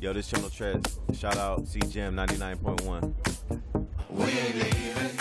Yo, this Channel Trez. Shout out CGM 99.1. We ain't leaving.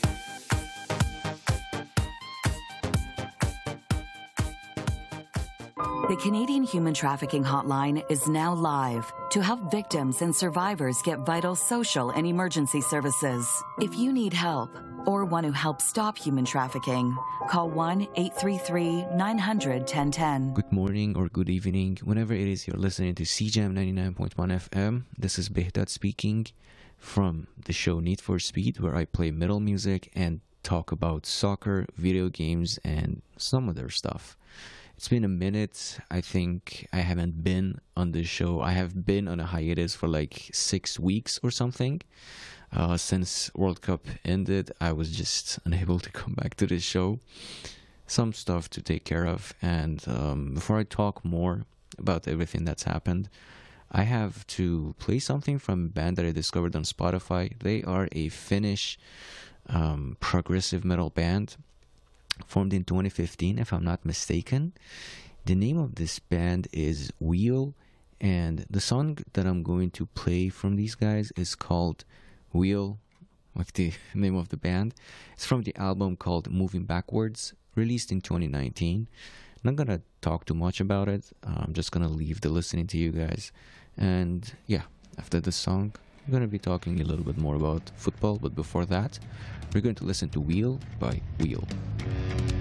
The Canadian Human Trafficking Hotline is now live to help victims and survivors get vital social and emergency services. If you need help or want to help stop human trafficking, call 1-833-900-1010. Good morning or good evening, whenever it is you're listening to CJAM 99.1 FM. This is Behdat speaking from the show Need for Speed, where I play metal music and talk about soccer, video games, and some other stuff. It's been a minute. I think I haven't been on this show. I have been on a hiatus for like 6 weeks or something. Since World Cup ended, I was just unable to come back to this show. Some stuff to take care of. And before I talk more about everything that's happened, I have to play something from a band that I discovered on Spotify. They are a Finnish progressive metal band, formed in 2015, if I'm not mistaken. The name of this band is Wheel, and the song that I'm going to play from these guys is called Wheel, like the name of the band. It's from the album called Moving Backwards, released in 2019. Not gonna talk too much about it. I'm just gonna leave the listening to you guys. And yeah, after this song, I'm gonna be talking a little bit more about football, but before that, we're going to listen to Wheel by Wheel.